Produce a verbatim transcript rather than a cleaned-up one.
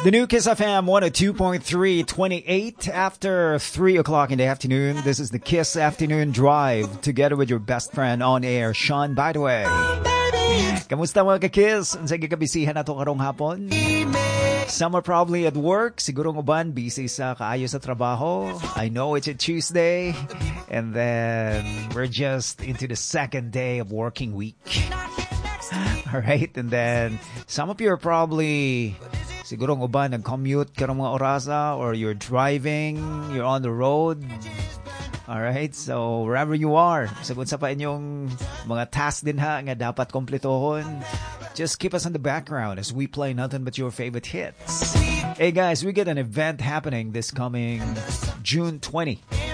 The new Kiss F M one oh two point three, twenty-eight after three o'clock in the afternoon. This is the Kiss Afternoon Drive together with your best friend on air, Sean By The Way. Kamusta mga ka-Kiss? Ang sige kabisihan na to karong hapon. Some are probably at work. Siguro ng uban busy sa kaayo sa trabaho. I know it's a Tuesday. And then we're just into the second day of working week. Alright? And then some of you are probably siguro ng uban nag-commute karong mga orasa, or you're driving, you're on the road. Alright? So wherever you are, sagot sa pa inyong mga tasks din ha nga dapat kompletohon. Just keep us in the background as we play nothing but your favorite hits. Hey guys, we got an event happening this coming June twentieth.